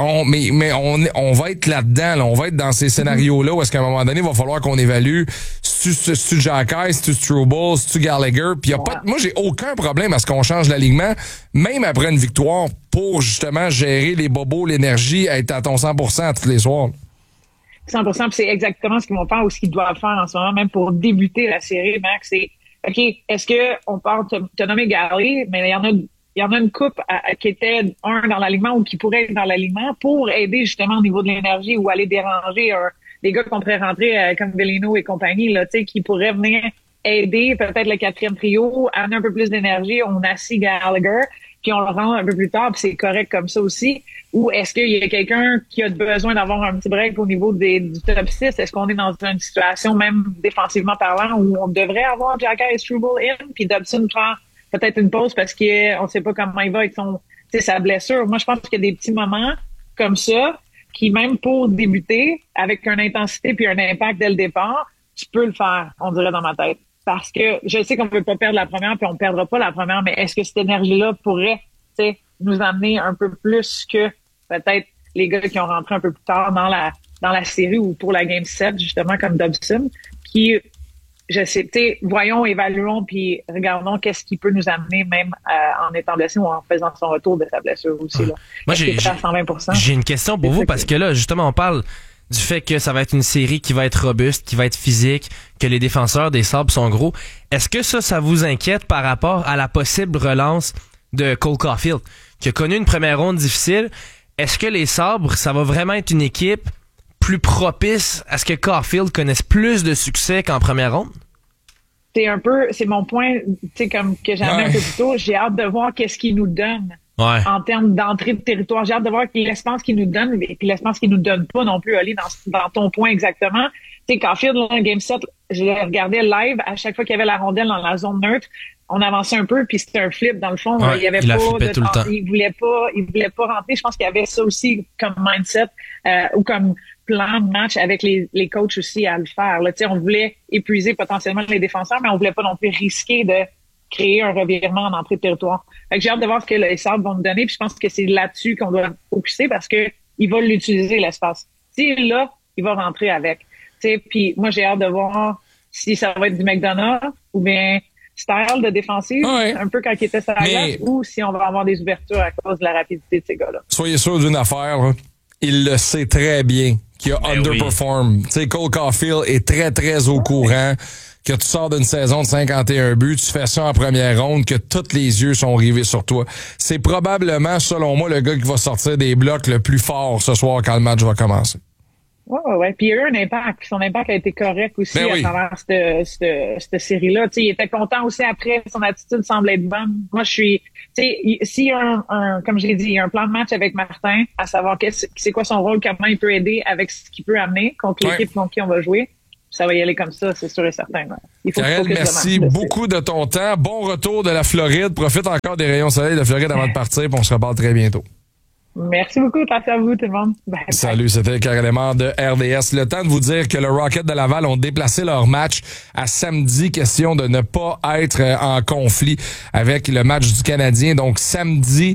on va être là-dedans. Là. On va être dans ces scénarios-là où est-ce qu'à un moment donné, il va falloir qu'on évalue si tu Jacky, si tu Struble, si tu Gallagher. Puis moi, j'ai aucun problème à ce qu'on change l'alignement, même après une victoire, pour justement gérer les bobos, l'énergie, être à ton 100% tous les soirs. 100%, puis c'est exactement ce qu'ils vont faire ou ce qu'ils doivent faire en ce moment, même pour débuter la série, Max. C'est, OK, est-ce que on parle, t'as nommé Gary, mais il y en a une coupe qui était dans l'alignement ou qui pourrait être dans l'alignement pour aider justement au niveau de l'énergie ou aller déranger des gars qu'on pourrait rentrer comme Bellino et compagnie, là, tu sais, qui pourraient venir aider peut-être le quatrième trio, amener un peu plus d'énergie, on assit Gallagher, puis on le rend un peu plus tard, puis c'est correct comme ça aussi. Ou est-ce qu'il y a quelqu'un qui a besoin d'avoir un petit break au niveau du top 6? Est-ce qu'on est dans une situation, même défensivement parlant, où on devrait avoir Jacky et Struble in, puis Dobson prend peut-être une pause parce qu'on ne sait pas comment il va avec sa blessure. Moi, je pense qu'il y a des petits moments comme ça qui, même pour débuter, avec une intensité puis un impact dès le départ, tu peux le faire, on dirait dans ma tête. Parce que je sais qu'on ne peut pas perdre la première, puis on ne perdra pas la première, mais est-ce que cette énergie-là pourrait nous amener un peu plus que peut-être les gars qui ont rentré un peu plus tard dans la série ou pour la Game 7, justement, comme Dobson, qui je sais, voyons, évaluons, puis regardons qu'est-ce qui peut nous amener, même en étant blessé ou en faisant son retour de sa blessure aussi. Là. Moi, j'ai une question pour vous, parce que là, justement, on parle du fait que ça va être une série qui va être robuste, qui va être physique, que les défenseurs des Sabres sont gros. Est-ce que ça vous inquiète par rapport à la possible relance de Cole Caulfield, qui a connu une première ronde difficile? Est-ce que les Sabres, ça va vraiment être une équipe plus propice à ce que Caulfield connaisse plus de succès qu'en première ronde? C'est mon point, comme que j'avais un peu plus tôt. J'ai hâte de voir qu'est-ce qu'il nous donne en termes d'entrée de territoire. J'ai hâte de voir l'espace qu'il nous donne et puis l'espace qu'il nous donne pas non plus, Ali, dans ton point exactement. Caulfield, dans le Game 7, je le regardais live à chaque fois qu'il y avait la rondelle dans la zone neutre. On avançait un peu, puis c'était un flip dans le fond. Ouais, il y avait il pas de tout le temps. Il voulait pas rentrer. Je pense qu'il y avait ça aussi comme mindset ou comme plan de match avec les coachs aussi à le faire. Là, on voulait épuiser potentiellement les défenseurs, mais on voulait pas non plus risquer de créer un revirement en entrée de territoire. Fait que j'ai hâte de voir ce que les Sabres vont nous donner, puis je pense que c'est là-dessus qu'on doit focuser parce que il va l'utiliser, l'espace. S'il est là, il va rentrer avec. Puis moi, j'ai hâte de voir si ça va être du McDonough ou bien style de défensive, un peu quand il était sur la glace, ou si on va avoir des ouvertures à cause de la rapidité de ces gars-là. Soyez sûr d'une affaire, là. Il le sait très bien qu'il a underperform. Oui. Cole Caulfield est très, très au courant que tu sors d'une saison de 51 buts, tu fais ça en première ronde, que tous les yeux sont rivés sur toi. C'est probablement, selon moi, le gars qui va sortir des blocs le plus fort ce soir quand le match va commencer. Ouais. Puis il y a eu un impact. Son impact a été correct aussi à travers cette série-là. T'sais, il était content aussi après. Son attitude semble être bonne. Moi, je suis... S'il y a comme je l'ai dit, il y a un plan de match avec Martin, à savoir c'est quoi son rôle, comment il peut aider avec ce qu'il peut amener contre l'équipe contre qui on va jouer, ça va y aller comme ça, c'est sûr et certain. Ouais. Il faut Karel, merci beaucoup de ton temps. Bon retour de la Floride. Profite encore des rayons soleil de Floride avant de partir, puis on se reparle très bientôt. Merci beaucoup. Merci à vous, tout le monde. Bye. Salut, c'était Karel Lemar de RDS. Le temps de vous dire que le Rocket de Laval ont déplacé leur match à samedi. Question de ne pas être en conflit avec le match du Canadien. Donc, samedi,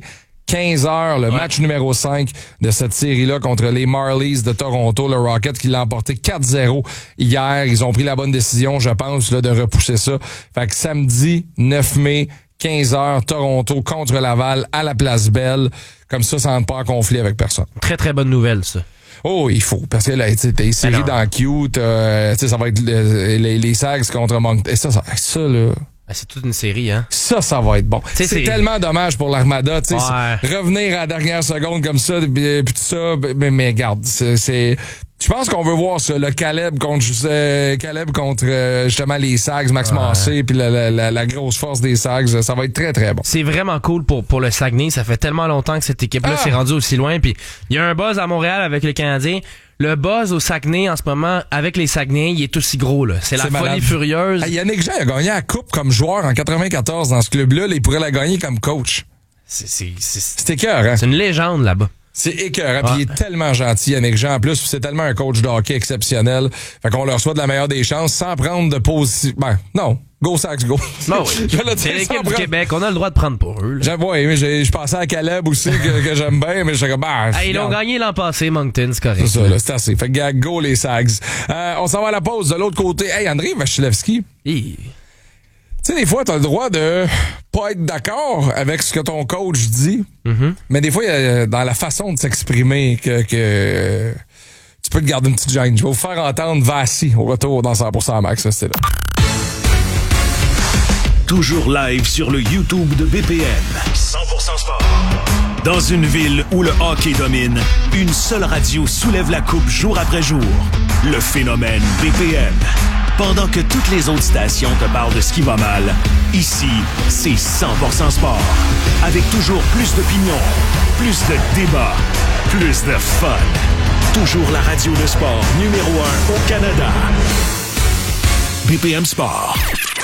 15h, le match numéro 5 de cette série-là contre les Marlies de Toronto. Le Rocket qui l'a emporté 4-0 hier. Ils ont pris la bonne décision, je pense, là, de repousser ça. Fait que samedi, 9 mai, 15h, Toronto contre Laval à la Place Belle. Comme ça n'entre pas en conflit avec personne. Très, très bonne nouvelle, ça. Oh, il faut. Parce que là, tu sais, t'es série dans Q, ça va être les Sags contre Moncton. Et ça, là... C'est toute une série, hein. Ça va être bon. C'est tellement dommage pour l'Armada, tu sais. Revenir à la dernière seconde comme ça, puis tout ça, mais regarde, c'est... Je pense qu'on veut voir ça, le Caleb contre justement les Sags, Max Massé, puis la grosse force des Sags, ça va être très très bon. C'est vraiment cool pour le Saguenay, ça fait tellement longtemps que cette équipe-là s'est rendue aussi loin, puis il y a un buzz à Montréal avec les Canadiens. Le buzz au Saguenay en ce moment avec les Saguenayens, il est aussi gros là. C'est la folie furieuse. Yannick Jean a gagné la coupe comme joueur en 94 dans ce club-là, il pourrait la gagner comme coach. C'est écœurant. C'est une légende là-bas. C'est écœurant, puis il est tellement gentil, Yannick Jean. En plus, c'est tellement un coach de hockey exceptionnel. Fait qu'on leur souhaite la meilleure des chances sans prendre de position. Ben, non. Go Sax, go. Non, oui. C'est l'équipe du Québec. On a le droit de prendre pour eux. Mais je pensais à Caleb aussi, que j'aime bien, mais j'étais comme, ils l'ont gagné l'an passé, Moncton, c'est correct. C'est ça, là, c'est assez. Fait que, go les Sags. On s'en va à la pause de l'autre côté. Hey, André Vasilevski. Tu sais, des fois, t'as le droit de pas être d'accord avec ce que ton coach dit. Mm-hmm. Mais des fois, il y a dans la façon de s'exprimer que tu peux te garder une petite gêne. Je vais vous faire entendre Vassi au retour dans 100% Max. Ça, c'était là. Toujours live sur le YouTube de BPM. 100% sport. Dans une ville où le hockey domine, une seule radio soulève la coupe jour après jour. Le phénomène BPM. Pendant que toutes les autres stations te parlent de ce qui va mal, ici, c'est 100% sport. Avec toujours plus d'opinions, plus de débats, plus de fun. Toujours la radio de sport numéro 1 au Canada. BPM Sport.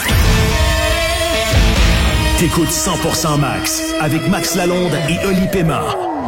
T'écoutes 100% Max avec Max Lalonde et Oli Pema.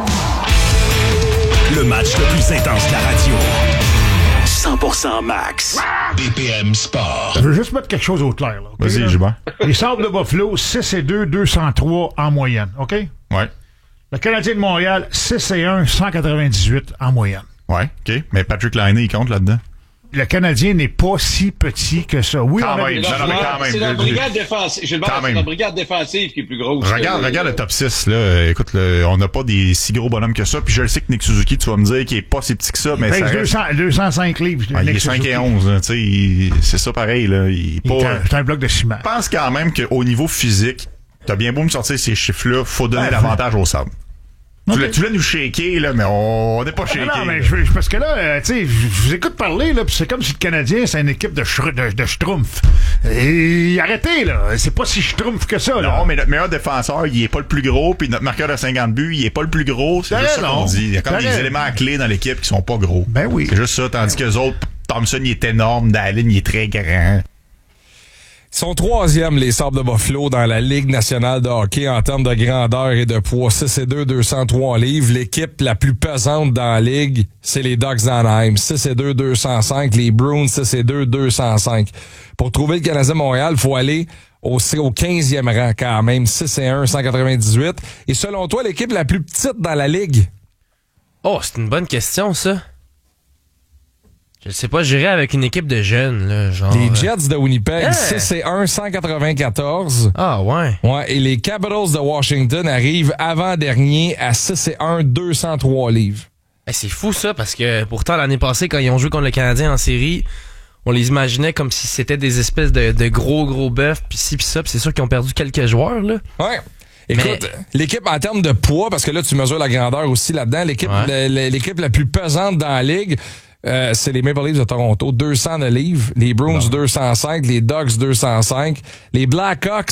Le match le plus intense de la radio. 100% Max. BPM Sport. Je veux juste mettre quelque chose au clair. Là, okay, vas-y, Gilbert. Les Sabres de Buffalo, 6-2, 203 en moyenne. OK? Ouais. Le Canadien de Montréal, 6-1, 198 en moyenne. Ouais, OK. Mais Patrick Laine, il compte là-dedans? le Canadien n'est pas si petit que ça. Oui, quand on a même. C'est notre brigade défensive. Gilbert, c'est notre brigade défensive qui est plus grosse. Regarde le top 6, là. Écoute, on n'a pas des si gros bonhommes que ça. Puis je le sais que Nick Suzuki, tu vas me dire qu'il est pas si petit que ça, mais ça reste... 205 livres. Il est 5 et 11, tu sais, c'est ça pareil, là. C'est un bloc de ciment. Je pense quand même qu'au niveau physique, t'as bien beau me sortir ces chiffres-là, faut donner l'avantage au sable. Okay. Tu voulais nous shaker, là, mais on n'est pas shaké. Non, mais parce que là, tu sais, je vous écoute parler, là, pis c'est comme si le Canadien, c'est une équipe de schtroumpfs. Et arrêtez, là. C'est pas si schtroumpf que ça, là. Non, mais notre meilleur défenseur, il est pas le plus gros, puis notre marqueur de 50 buts, il est pas le plus gros. C'est juste ça qu'on dit. Il y a comme des éléments clés dans l'équipe qui sont pas gros. Ben oui. C'est juste ça, tandis que les autres, Thompson, il est énorme, Dallin, il est très grand. Ils sont troisième, les Sabres de Buffalo, dans la Ligue nationale de hockey en termes de grandeur et de poids. 6'2", 203 livres. L'équipe la plus pesante dans la Ligue, c'est les Ducks d'Anaheim. 6'2", 205. Les Bruins, 6'2", 205. Pour trouver le Canadien Montréal, il faut aller au 15e rang quand même. 6'1", 198. Et selon toi, l'équipe la plus petite dans la Ligue? Oh, c'est une bonne question, ça. Je sais pas, j'irais avec une équipe de jeunes, là, genre... Les Jets de Winnipeg, 6'1", 194. Ah, ouais. Ouais, et les Capitals de Washington arrivent avant-dernier à 6'1", 203 livres. C'est fou, ça, parce que pourtant, l'année passée, quand ils ont joué contre le Canadien en série, on les imaginait comme si c'était des espèces de gros bœufs, pis ci pis ça, pis c'est sûr qu'ils ont perdu quelques joueurs, là. Ouais. Écoute, l'équipe en termes de poids, parce que là, tu mesures la grandeur aussi là-dedans, l'équipe la plus pesante dans la Ligue... c'est les Maple Leafs de Toronto, 209 livres. Les Bruins, 205. Les Ducks, 205. Les Blackhawks,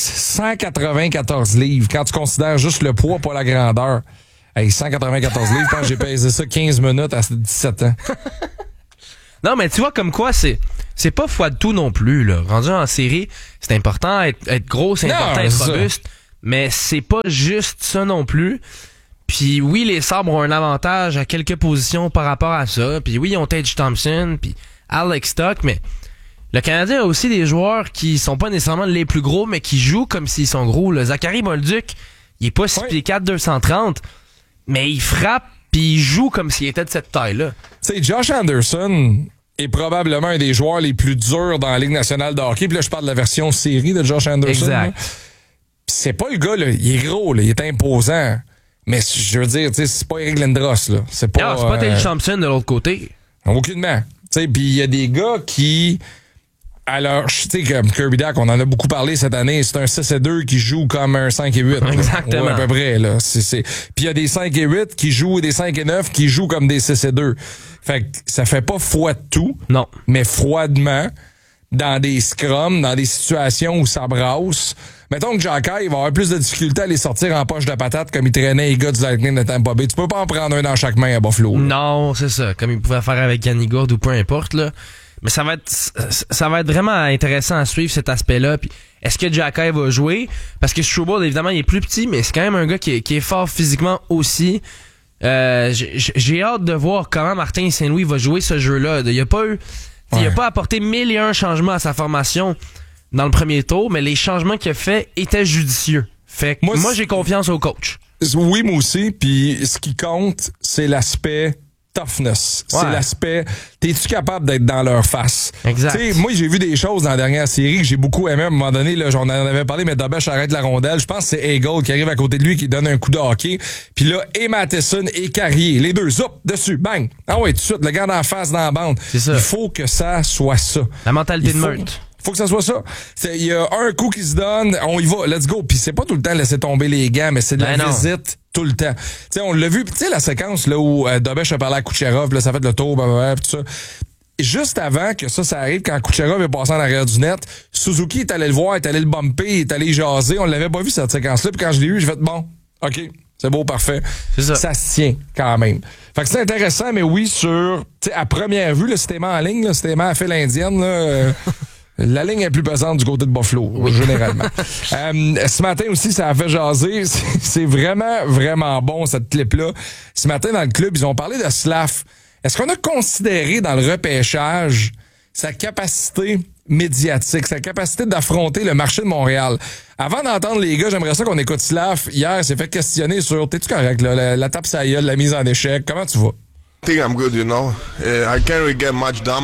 194 livres. Quand tu considères juste le poids, pas la grandeur. Hey, 194 livres, quand j'ai pesé ça 15 minutes à 17 ans. Non, mais tu vois, comme quoi, c'est pas foi de tout non plus, là. Rendu en série, c'est important être gros, c'est important être robuste. Mais c'est pas juste ça non plus. Puis oui, les Sabres ont un avantage à quelques positions par rapport à ça. Puis oui, ils ont Tage Thompson, puis Alex Stock, mais le Canadien a aussi des joueurs qui sont pas nécessairement les plus gros, mais qui jouent comme s'ils sont gros. Le Zachary Bolduc, il est pas 6 pieds 4, 230, mais il frappe puis il joue comme s'il était de cette taille-là. Tu sais, Josh Anderson est probablement un des joueurs les plus durs dans la Ligue nationale de hockey. Puis là, je parle de la version série de Josh Anderson. Exact. C'est pas le gars, là. Il est gros, là. Il est imposant. Mais je veux dire, c'est pas Eric Lindros, là. C'est pas Tage Thompson de l'autre côté. Aucunement. Puis il y a des gars qui, alors, tu sais, comme Kirby Dach, on en a beaucoup parlé cette année, c'est un 6'2" qui joue comme un 5'8". Exactement. Ouais, à peu près, là. Puis il y a des 5'8" qui jouent, des 5'9" qui jouent comme des 6'2". Fait que ça fait pas froid de tout. Non. Mais froidement, dans des scrums, dans des situations où ça brasse. Mettons que Jacky, il va avoir plus de difficultés à les sortir en poche de patate comme il traînait les gars du Lightning de Tampa Bay. Tu peux pas en prendre un dans chaque main à Buffalo. Là. Non, c'est ça. Comme il pouvait faire avec Yanni Gourde ou peu importe, là. Mais ça va être vraiment intéressant à suivre cet aspect-là. Puis est-ce que Jacky va jouer? Parce que Struble, évidemment, il est plus petit, mais c'est quand même un gars qui est fort physiquement aussi. J'ai hâte de voir comment Martin Saint-Louis va jouer ce jeu-là. Il a pas apporté 1001 changements à sa formation dans le premier tour, mais les changements qu'il a fait étaient judicieux. Fait que moi j'ai confiance au coach. Oui, moi aussi. Puis ce qui compte, c'est l'aspect toughness. Ouais. C'est l'aspect, t'es-tu capable d'être dans leur face? Exact. T'sais, moi, j'ai vu des choses dans la dernière série que j'ai beaucoup aimé. À un moment donné, là, j'en avais parlé, mais Dobech arrête la rondelle. Je pense que c'est Hagel qui arrive à côté de lui, qui donne un coup de hockey. Puis là, et Matheson et Carrier, les deux, zop, dessus, bang! Ah ouais, tout de suite, le gars d'en face dans la bande. C'est ça. Il faut que ça soit ça. La mentalité de meute. Faut que ça soit ça. Il y a un coup qui se donne, on y va, let's go. Puis c'est pas tout le temps laisser tomber les gants, mais c'est de la visite tout le temps. T'sais, on l'a vu, tu sais la séquence là où Dobech a parlé à Kucherov, là, ça fait le tour, tout ça. Et juste avant que ça arrive, quand Kucherov est passé en arrière du net, Suzuki est allé le voir, est allé le bumper, est allé jaser. On l'avait pas vu cette séquence-là. Puis quand je l'ai eu, j'ai fait bon, OK, c'est beau, parfait. C'est ça. Ça se tient quand même. Fait que c'est intéressant, mais oui, à première vue, là, si t'es en ligne, là, si t'es à fait l'indienne, là. La ligne est plus pesante du côté de Buffalo, généralement. Ce matin aussi, ça a fait jaser. C'est vraiment, vraiment bon, cette clip-là. Ce matin, dans le club, ils ont parlé de Slav. Est-ce qu'on a considéré dans le repêchage sa capacité médiatique, sa capacité d'affronter le marché de Montréal? Avant d'entendre les gars, j'aimerais ça qu'on écoute Slav. Hier, il s'est fait questionner sur, t'es-tu correct, là, la tape sa gueule, la mise en échec, comment tu vas? I think I'm good, you know. I can't really get much dumber.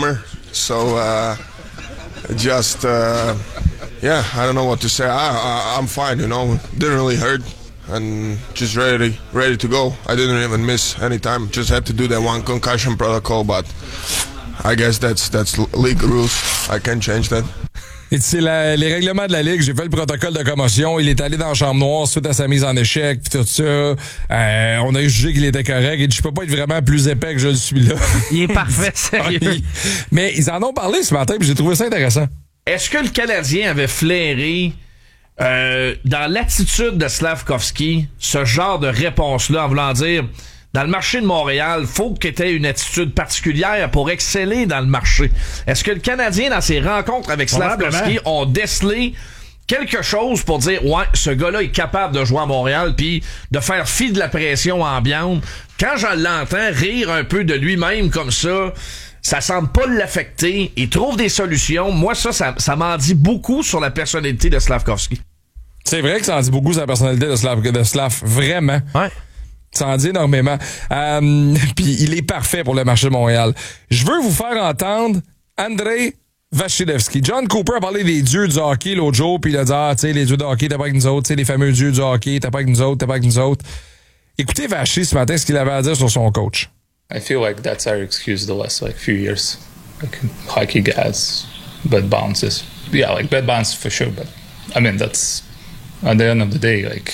So just yeah, I don't know what to say. I'm fine, you know. Didn't really hurt, and just ready to go. I didn't even miss any time. Just had to do that one concussion protocol, but I guess that's league rules. I can't change that. Et c'est les règlements de la Ligue. J'ai fait le protocole de commotion. Il est allé dans la chambre noire suite à sa mise en échec pis tout ça. On a jugé qu'il était correct. Et je peux pas être vraiment plus épais que je le suis là. Il est parfait, sérieux. Mais ils en ont parlé ce matin pis j'ai trouvé ça intéressant. Est-ce que le Canadien avait flairé dans l'attitude de Slafkovský ce genre de réponse-là en voulant dire... Dans le marché de Montréal, faut que tu aies une attitude particulière pour exceller dans le marché. Est-ce que le Canadien, dans ses rencontres avec Slafkovský, ont décelé quelque chose pour dire, ouais, ce gars-là est capable de jouer à Montréal puis de faire fi de la pression ambiante? Quand je l'entends rire un peu de lui-même comme ça semble pas l'affecter. Il trouve des solutions. Moi, ça m'en dit beaucoup sur la personnalité de Slafkovský. C'est vrai que ça en dit beaucoup sur la personnalité de Slav. Vraiment. Ouais. Ça en dit énormément. Puis il est parfait pour le marché de Montréal. Je veux vous faire entendre Andrei Vasilevskiy. John Cooper a parlé des dieux du hockey l'autre jour, puis il a dit, tu sais, les dieux du hockey, t'es pas avec nous autres, tu sais, les fameux dieux du hockey, t'es pas avec nous autres. Écoutez Vachi ce matin, ce qu'il avait à dire sur son coach. I feel like that's our excuse the last few years. Like hockey has bad bounces. Yeah, like bad bounces for sure, but I mean that's at the end of the day, like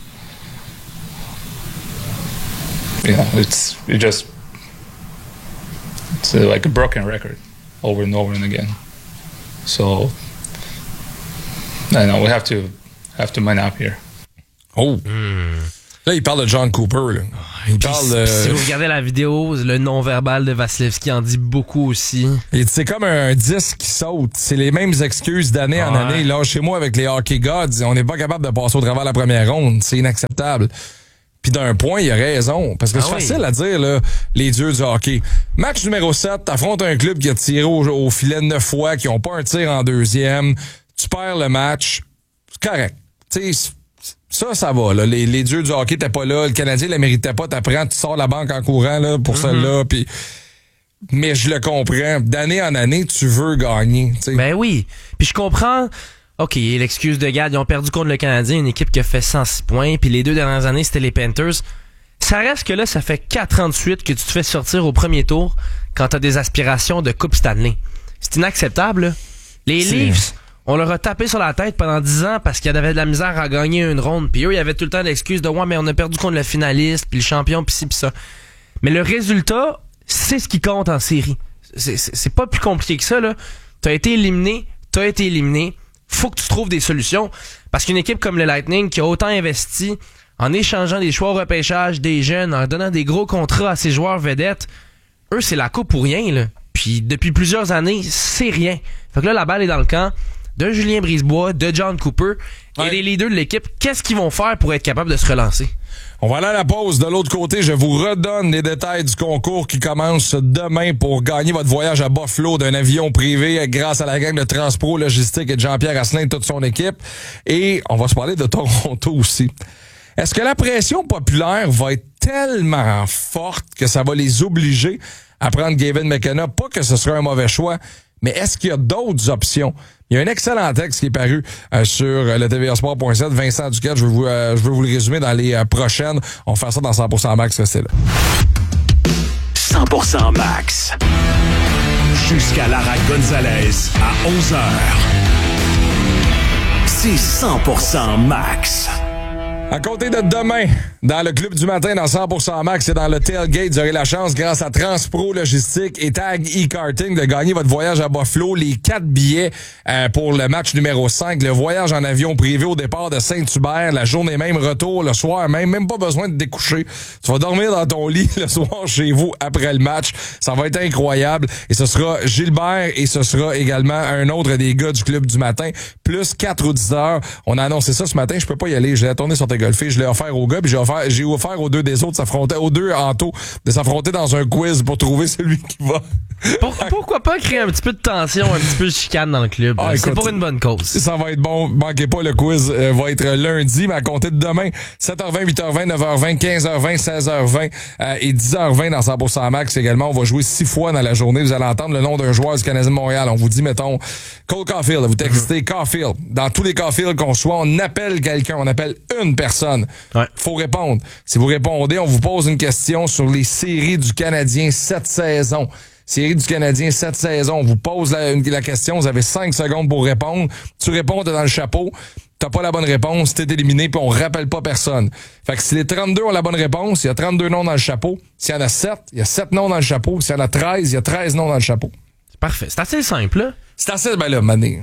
it's like a broken record over and over and again. So I know we have to man up here. Oh. Là, il parle de John Cooper. Là. Il parle de... Si vous regardez la vidéo, le non-verbal de Vasilevskiy en dit beaucoup aussi. Et c'est comme un disque qui saute. C'est les mêmes excuses d'année en année. Là, chez moi, avec les Hockey Gods, on n'est pas capable de passer au travers de la première ronde. C'est inacceptable. Puis d'un point, il a raison. Parce que c'est facile à dire, là, les dieux du hockey. Match numéro 7, t'affrontes un club qui a tiré au filet 9 fois, qui n'ont pas un tir en deuxième. Tu perds le match. C'est correct. Tu sais, ça va. Là. Les dieux du hockey, t'es pas là. Le Canadien le méritait pas. T'apprends, tu sors la banque en courant là pour celle-là. Puis... Mais je le comprends. D'année en année, tu veux gagner. T'sais. Ben oui. Puis je comprends... OK, l'excuse de Gad, ils ont perdu contre le Canadien, une équipe qui a fait 106 points, puis les 2 dernières années, c'était les Panthers. Ça reste que là, ça fait 4 ans de suite que tu te fais sortir au premier tour quand t'as des aspirations de Coupe Stanley. C'est inacceptable, là. Les Leafs, on leur a tapé sur la tête pendant 10 ans parce qu'ils avaient de la misère à gagner une ronde, puis eux, ils avaient tout le temps l'excuse de « Ouais, mais on a perdu contre le finaliste, puis le champion, puis ci, puis ça. » Mais le résultat, c'est ce qui compte en série. C'est pas plus compliqué que ça, là. T'as été éliminé. Faut que tu trouves des solutions. Parce qu'une équipe comme le Lightning qui a autant investi en échangeant des choix au repêchage, des jeunes, en donnant des gros contrats à ses joueurs vedettes, eux, c'est la coupe pour rien, là. Puis depuis plusieurs années, c'est rien. Fait que là, la balle est dans le camp de Julien Brisebois, de John Cooper et les leaders de l'équipe. Qu'est-ce qu'ils vont faire pour être capables de se relancer? On va aller à la pause. De l'autre côté, je vous redonne les détails du concours qui commence demain pour gagner votre voyage à Buffalo d'un avion privé grâce à la gang de Transpro Logistique et de Jean-Pierre Asselin et toute son équipe. Et on va se parler de Toronto aussi. Est-ce que la pression populaire va être tellement forte que ça va les obliger à prendre Gavin McKenna? Pas que ce sera un mauvais choix, mais est-ce qu'il y a d'autres options? Il y a un excellent texte qui est paru sur le tvasport.7. Vincent Duquette, je veux vous le résumer dans les prochaines. On va faire ça dans 100% Max, c'est là. 100% Max. Jusqu'à Lara Gonzalez à 11h. C'est 100% Max. À compter de demain, dans le Club du matin, dans 100% Max et dans le Tailgate, vous aurez la chance, grâce à Transpro Logistique et Tag e-Karting, de gagner votre voyage à Buffalo, les 4 billets pour le match numéro 5, le voyage en avion privé au départ de Saint-Hubert, la journée même, retour le soir même pas besoin de découcher. Tu vas dormir dans ton lit le soir chez vous après le match. Ça va être incroyable. Et ce sera Gilbert et ce sera également un autre des gars du Club du matin, plus 4 auditeurs. On a annoncé ça ce matin, je peux pas y aller, j'ai tourné sur de golfer. Je l'ai offert aux gars, puis j'ai offert aux deux des autres aux deux Anto de s'affronter dans un quiz pour trouver celui qui va. Pourquoi pas créer un petit peu de tension, un petit peu de chicane dans le club? C'est pour une bonne cause. Ça va être bon. Manquez pas, le quiz va être lundi, mais à compter de demain, 7h20, 8h20, 9h20, 15h20, 16h20 et 10h20 dans 100% Max également. On va jouer 6 fois dans la journée. Vous allez entendre le nom d'un joueur du Canadien de Montréal. On vous dit, mettons, Cole Caulfield. Vous textez Caulfield. Dans tous les Caulfield qu'on soit, on appelle quelqu'un. On appelle une personne. Ouais. Faut répondre. Si vous répondez, on vous pose une question sur les séries du Canadien cette saison. Série du Canadien, cette saison. On vous pose la question, vous avez 5 secondes pour répondre. Tu réponds, t'es dans le chapeau. T'as pas la bonne réponse, t'es éliminé, puis on rappelle pas personne. Fait que si les 32 ont la bonne réponse, il y a 32 noms dans le chapeau. S'il y en a 7, il y a 7 noms dans le chapeau. S'il y en a 13, il y a 13 noms dans le chapeau. C'est parfait. C'est assez simple, là. C'est assez, mané.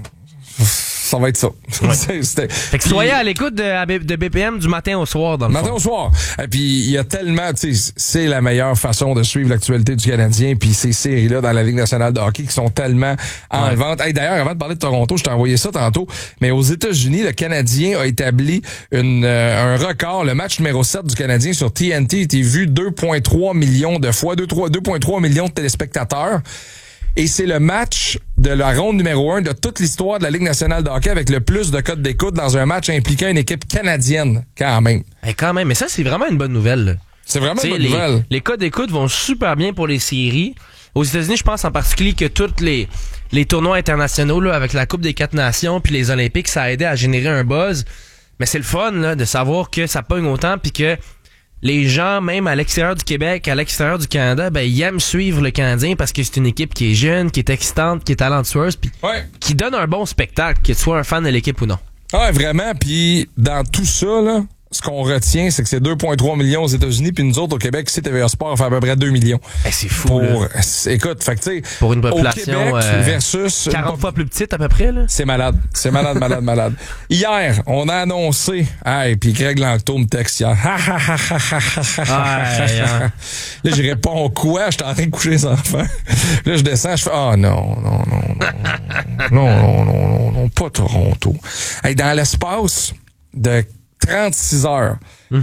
Ça va être ça. Ouais. Fait que soyez à l'écoute de BPM du matin au soir, dans le matin fond. Au soir. Et puis, il y a tellement, tu sais, c'est la meilleure façon de suivre l'actualité du Canadien, puis ces séries-là dans la Ligue nationale de hockey qui sont tellement en vente. Hey, d'ailleurs, avant de parler de Toronto, je t'ai envoyé ça tantôt, mais aux États-Unis, le Canadien a établi un record. Le match numéro 7 du Canadien sur TNT a été vu 2,3 millions de fois, 2,3 millions de téléspectateurs. Et c'est le match de la ronde numéro 1 de toute l'histoire de la Ligue nationale de hockey avec le plus de codes d'écoute dans un match impliquant une équipe canadienne, quand même. Quand même, mais ça, c'est vraiment une bonne nouvelle, là. C'est vraiment une bonne nouvelle. Les codes d'écoute vont super bien pour les séries. Aux États-Unis, je pense en particulier que tous les tournois internationaux, là, avec la Coupe des 4 Nations puis les Olympiques, ça a aidé à générer un buzz. Mais c'est le fun, là, de savoir que ça pogne autant puis que les gens, même à l'extérieur du Québec, à l'extérieur du Canada, ben, ils aiment suivre le Canadien parce que c'est une équipe qui est jeune, qui est excitante, qui est talentueuse, puis qui donne un bon spectacle, que tu sois un fan de l'équipe ou non. Ouais, vraiment. Puis dans tout ça, là, ce qu'on retient, c'est que c'est 2,3 millions aux États-Unis, puis nous autres au Québec, c'est TVA Sport fait à peu près 2 millions. C'est fou, écoute, fait que tu sais, pour une population au Québec versus 40 fois plus petite à peu près, là. C'est malade. C'est malade. Hier, on a annoncé, puis Greg Langto me texte hier. Là, j'y réponds quoi? J'étais en train de coucher les enfants. Là, je descends, je fais non, pas Toronto. Hey, dans l'espace de 36 heures.